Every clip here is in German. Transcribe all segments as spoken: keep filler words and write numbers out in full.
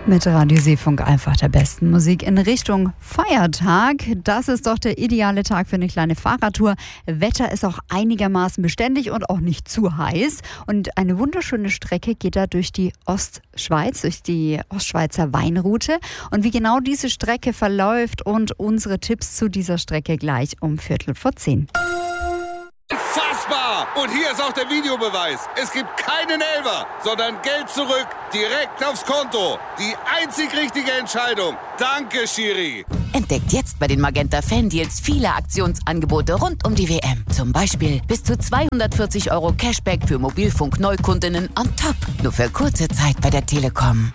Mit Radio Seefunk einfach der besten Musik in Richtung Feiertag. Das ist doch der ideale Tag für eine kleine Fahrradtour. Wetter ist auch einigermaßen beständig und auch nicht zu heiß. Und eine wunderschöne Strecke geht da durch die Ostschweiz, durch die Ostschweizer Weinroute. Und wie genau diese Strecke verläuft und unsere Tipps zu dieser Strecke gleich um Viertel vor zehn. Fassbar! Und hier ist auch der Videobeweis. Es gibt keinen Elfer, sondern Geld zurück, direkt aufs Konto. Die einzig richtige Entscheidung. Danke, Schiri. Entdeckt jetzt bei den Magenta Fan-Deals viele Aktionsangebote rund um die W M. Zum Beispiel bis zu zweihundertvierzig Euro Cashback für Mobilfunk-Neukundinnen on top. Nur für kurze Zeit bei der Telekom.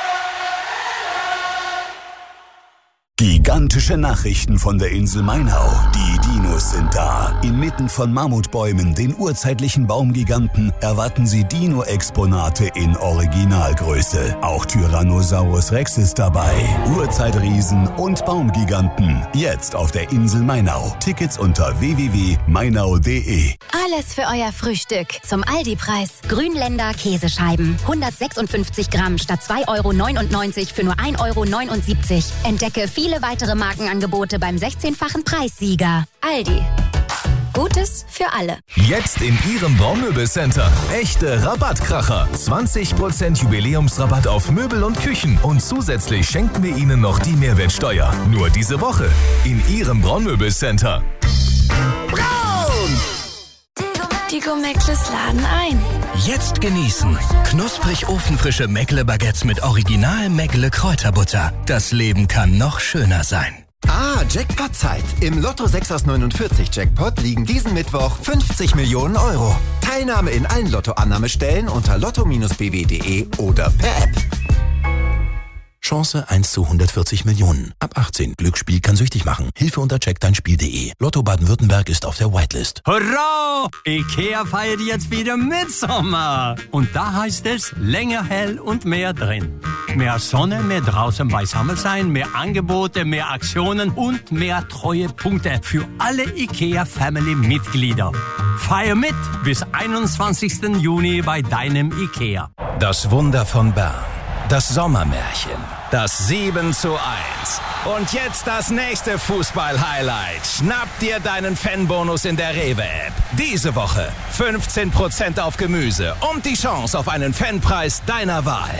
Gigantische Nachrichten von der Insel Mainau. Die Dinos sind da. Inmitten von Mammutbäumen, den urzeitlichen Baumgiganten, erwarten Sie Dino-Exponate in Originalgröße. Auch Tyrannosaurus Rex ist dabei. Urzeitriesen und Baumgiganten. Jetzt auf der Insel Mainau. Tickets unter w w w punkt mainau punkt d e. Alles für euer Frühstück. Zum Aldi-Preis. Grünländer Käsescheiben. hundertsechsundfünfzig Gramm statt zwei Euro neunundneunzig für nur ein Euro neunundsiebzig. Entdecke viele weitere Markenangebote beim sechzehnfachen Preissieger. Aldi. Gutes für alle. Jetzt in Ihrem Braunmöbelcenter. Echte Rabattkracher. zwanzig Prozent Jubiläumsrabatt auf Möbel und Küchen. Und zusätzlich schenken wir Ihnen noch die Mehrwertsteuer. Nur diese Woche in Ihrem Braunmöbelcenter. Braun! Digo Meckles laden ein. Jetzt genießen. Knusprig ofenfrische Meckle-Baguettes mit Original Meckle-Kräuterbutter. Das Leben kann noch schöner sein. Ah, Jackpot-Zeit. Im Lotto sechs aus neunundvierzig Jackpot liegen diesen Mittwoch fünfzig Millionen Euro. Teilnahme in allen Lottoannahmestellen unter lotto Bindestrich b w punkt d e oder per App. Chance eins zu hundertvierzig Millionen. Ab achtzehn. Glücksspiel kann süchtig machen. Hilfe unter check dein Spiel punkt d e. Lotto Baden-Württemberg ist auf der Whitelist. Hurra! IKEA feiert jetzt wieder Mitsommer. Und da heißt es länger hell und mehr drin. Mehr Sonne, mehr draußen beisammen sein, mehr Angebote, mehr Aktionen und mehr Treuepunkte für alle IKEA-Family-Mitglieder. Feier mit bis einundzwanzigsten Juni bei deinem IKEA. Das Wunder von Bern. Das Sommermärchen. Das sieben zu eins. Und jetzt das nächste Fußball-Highlight. Schnapp dir deinen Fanbonus in der Rewe-App. Diese Woche fünfzehn Prozent auf Gemüse und die Chance auf einen Fanpreis deiner Wahl.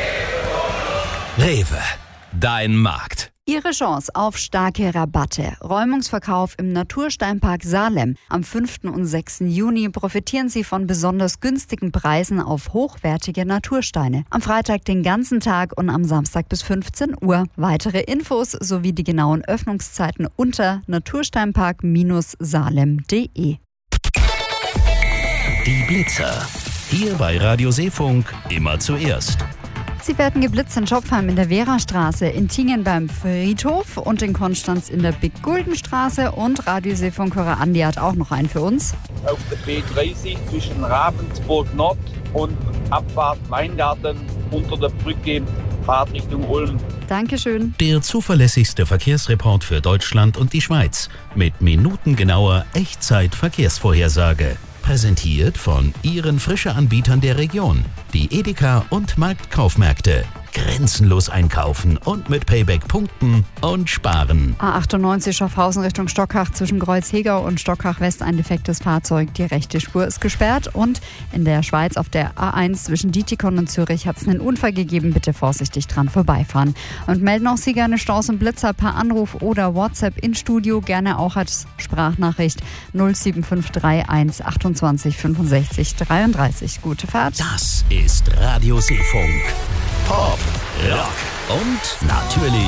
Rewe, dein Markt. Ihre Chance auf starke Rabatte. Räumungsverkauf im Natursteinpark Salem. Am fünften und sechsten Juni profitieren Sie von besonders günstigen Preisen auf hochwertige Natursteine. Am Freitag den ganzen Tag und am Samstag bis fünfzehn Uhr. Weitere Infos sowie die genauen Öffnungszeiten unter natursteinpark salem punkt d e. Die Blitzer. Hier bei Radio Seefunk immer zuerst. Sie werden geblitzt in Schopfheim in der Wehrastraße, in Tingen beim Friedhof und in Konstanz in der Big-Gulden-Straße. Und Radio Seefunk-Hörer Andi hat auch noch einen für uns. Auf der B dreißig zwischen Ravensburg Nord und Abfahrt Weingarten unter der Brücke, Fahrt Richtung Ulm. Dankeschön. Der zuverlässigste Verkehrsreport für Deutschland und die Schweiz mit minutengenauer Echtzeit-Verkehrsvorhersage. Präsentiert von Ihren Frische-Anbietern der Region. Die Edeka und Marktkaufmärkte. Grenzenlos einkaufen und mit Payback punkten und sparen. A achtundneunzig Schaffhausen Richtung Stockach zwischen Kreuzhegau und Stockach West ein defektes Fahrzeug. Die rechte Spur ist gesperrt. Und in der Schweiz auf der A eins zwischen Dietikon und Zürich hat es einen Unfall gegeben. Bitte vorsichtig dran vorbeifahren. Und melden auch Sie gerne Staus und Blitzer per Anruf oder WhatsApp ins Studio. Gerne auch als Sprachnachricht null sieben fünf drei eins achtundzwanzig fünfundsechzig dreiunddreißig. Gute Fahrt. Das ist Radio Seefunk. Pop, Rock und natürlich